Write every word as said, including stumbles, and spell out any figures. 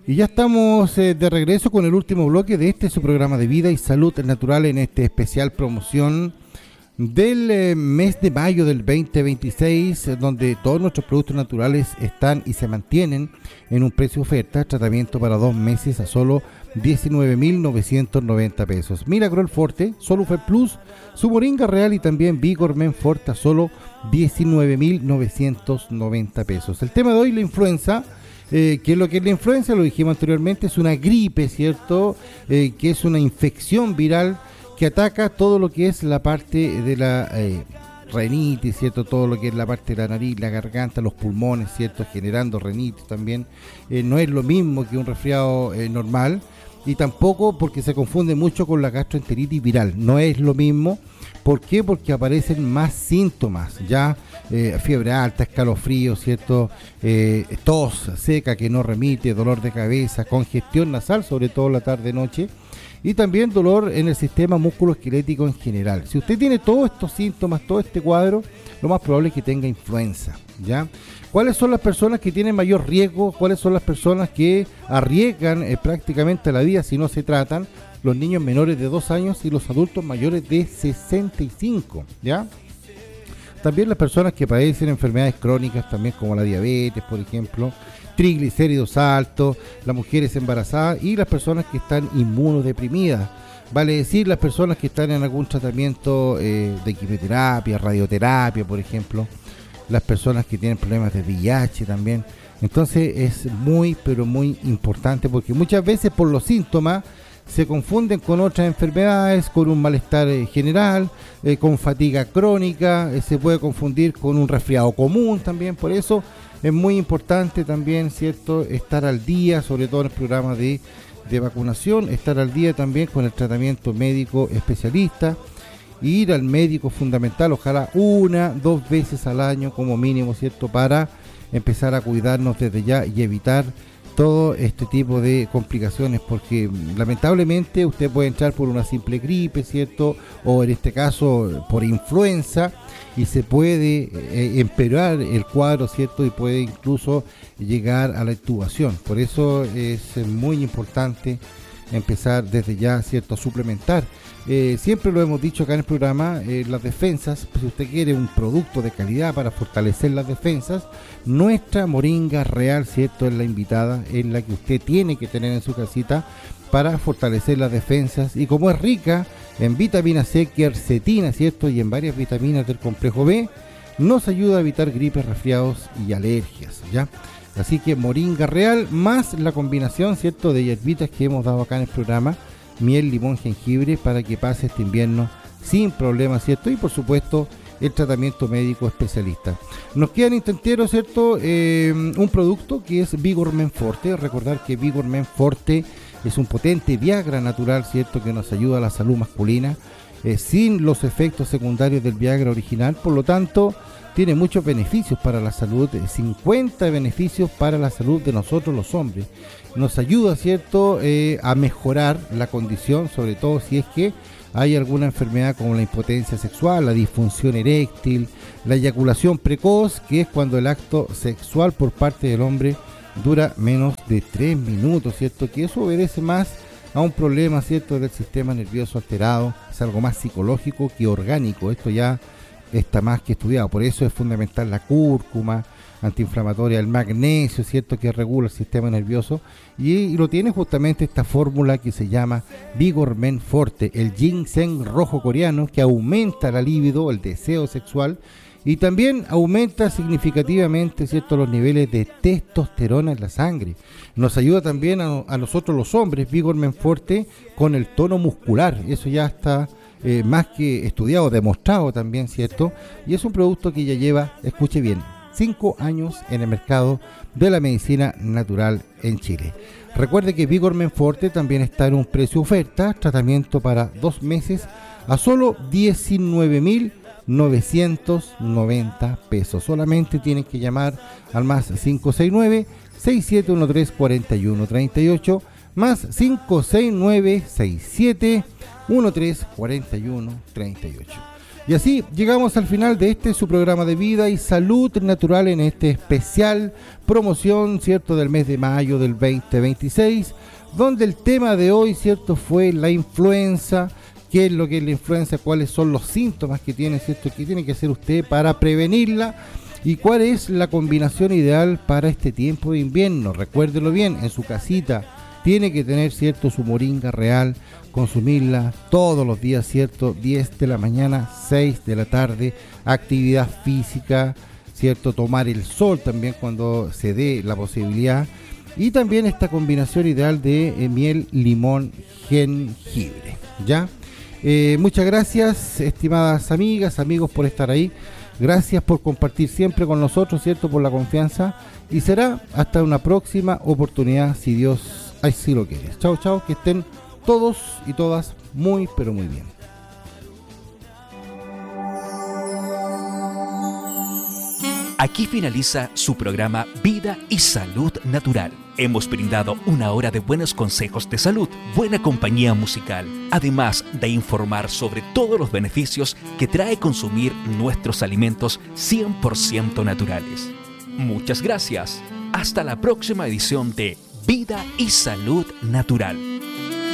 Y ya estamos eh, de regreso con el último bloque de este su programa de vida y salud natural en este especial promoción del eh, mes de mayo del veinte veintiséis, eh, donde todos nuestros productos naturales están y se mantienen en un precio oferta, tratamiento para dos meses a solo diecinueve mil novecientos noventa pesos. Miracle Forte, Solufer Plus, su Moringa Real y también Vigor Men Forte a solo diecinueve mil novecientos noventa pesos. El tema de hoy, la influenza. Eh, ¿Qué es lo que es la influenza? Lo dijimos anteriormente, es una gripe, ¿cierto? Eh, que es una infección viral que ataca todo lo que es la parte de la eh, rinitis, ¿cierto? Todo lo que es la parte de la nariz, la garganta, los pulmones, ¿cierto? Generando rinitis también. Eh, no es lo mismo que un resfriado eh, normal, y tampoco porque se confunde mucho con la gastroenteritis viral. No es lo mismo. ¿Por qué? Porque aparecen más síntomas, ya eh, fiebre alta, escalofrío, ¿cierto? Eh, tos seca que no remite, dolor de cabeza, congestión nasal, sobre todo la tarde-noche, y también dolor en el sistema musculoesquelético en general. Si usted tiene todos estos síntomas, todo este cuadro, lo más probable es que tenga influenza, ¿ya? ¿Cuáles son las personas que tienen mayor riesgo? ¿Cuáles son las personas que arriesgan eh, prácticamente la vida si no se tratan? Los niños menores de dos años y los adultos mayores de sesenta y cinco, ¿ya? También las personas que padecen enfermedades crónicas, también como la diabetes, por ejemplo, triglicéridos altos, las mujeres embarazadas y las personas que están inmunodeprimidas. Vale decir, las personas que están en algún tratamiento eh, de quimioterapia, radioterapia, por ejemplo, las personas que tienen problemas de V I H también. Entonces es muy, pero muy importante, porque muchas veces por los síntomas se confunden con otras enfermedades, con un malestar eh, general, eh, con fatiga crónica, eh, se puede confundir con un resfriado común también. Por eso es muy importante también, ¿cierto?, estar al día, sobre todo en el programa de, de vacunación, estar al día también con el tratamiento médico especialista, ir al médico fundamental, ojalá una, dos veces al año como mínimo, ¿cierto?, para empezar a cuidarnos desde ya y evitar todo este tipo de complicaciones, porque lamentablemente usted puede entrar por una simple gripe, ¿cierto?, o en este caso por influenza, y se puede eh, empeorar el cuadro, ¿cierto?, y puede incluso llegar a la intubación. Por eso es muy importante empezar desde ya, ¿cierto?, a suplementar. Eh, siempre lo hemos dicho acá en el programa, eh, las defensas, pues si usted quiere un producto de calidad para fortalecer las defensas, nuestra Moringa Real, ¿cierto?, es la invitada, es la que usted tiene que tener en su casita para fortalecer las defensas. Y como es rica en vitamina C, quercetina, ¿cierto?, y en varias vitaminas del complejo B, nos ayuda a evitar gripes, resfriados y alergias, ¿ya? Así que Moringa Real más la combinación, ¿cierto?, de hierbitas que hemos dado acá en el programa, miel, limón, jengibre, para que pase este invierno sin problemas, ¿cierto? Y por supuesto el tratamiento médico especialista. Nos queda en intentero, ¿cierto?, eh, un producto que es Vigor Men Forte. Recordar que Vigor Men Forte es un potente Viagra natural, ¿cierto?, que nos ayuda a la salud masculina, eh, sin los efectos secundarios del Viagra original. Por lo tanto, tiene muchos beneficios para la salud, cincuenta beneficios para la salud de nosotros los hombres. Nos ayuda, ¿cierto?, eh, a mejorar la condición, sobre todo si es que hay alguna enfermedad como la impotencia sexual, la disfunción eréctil, la eyaculación precoz, que es cuando el acto sexual por parte del hombre dura menos de tres minutos, ¿cierto?, que eso obedece más a un problema, ¿cierto?, del sistema nervioso alterado. Es algo más psicológico que orgánico. Esto ya está más que estudiado. Por eso es fundamental la cúrcuma antiinflamatoria, el magnesio, ¿cierto?, que regula el sistema nervioso, y, y lo tiene justamente esta fórmula que se llama Vigor Men Forte, el ginseng rojo coreano, que aumenta la libido, el deseo sexual, y también aumenta significativamente, ¿cierto?, los niveles de testosterona en la sangre. Nos ayuda también a, a nosotros los hombres, Vigor Men Forte, con el tono muscular. Eso ya está eh, más que estudiado, demostrado también, ¿cierto? Y es un producto que ya lleva, escuche bien, cinco años en el mercado de la medicina natural en Chile. Recuerde que Vigor Men Forte también está en un precio oferta, tratamiento para dos meses a solo diecinueve mil novecientos noventa pesos. Solamente tienen que llamar al más cinco seis nueve, seis siete uno tres, cuatro uno tres ocho, más cinco seis nueve, seis siete uno tres, cuatro uno tres ocho. Y así llegamos al final de este su programa de vida y salud natural en este especial promoción, ¿cierto?, del mes de mayo del veinte veintiséis, donde el tema de hoy, ¿cierto?, fue la influenza. ¿Qué es lo que es la influenza? ¿Cuáles son los síntomas que tiene, ¿cierto?, que tiene que hacer usted para prevenirla? ¿Y cuál es la combinación ideal para este tiempo de invierno? Recuérdelo bien, en su casita tiene que tener, ¿cierto?, su moringa real, consumirla todos los días, ¿cierto?, diez de la mañana, seis de la tarde, actividad física, ¿cierto?, tomar el sol también cuando se dé la posibilidad, y también esta combinación ideal de eh, miel, limón, jengibre, ¿ya? Eh, muchas gracias, estimadas amigas, amigos, por estar ahí. Gracias por compartir siempre con nosotros, ¿cierto?, por la confianza, y será hasta una próxima oportunidad, si Dios así lo quiere. Chao, chao, que estén todos y todas muy, pero muy bien. Aquí finaliza su programa Vida y Salud Natural. Hemos brindado una hora de buenos consejos de salud, buena compañía musical, además de informar sobre todos los beneficios que trae consumir nuestros alimentos cien por ciento naturales. Muchas gracias. Hasta la próxima edición de Vida y Salud Natural.